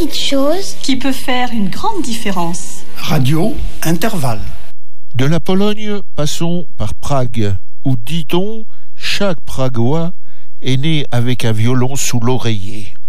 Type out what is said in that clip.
petite chose qui peut faire une grande différence. Radio Intervalle. De la Pologne, passons par Prague, où, dit-on, chaque Pragois est né avec un violon sous l'oreiller.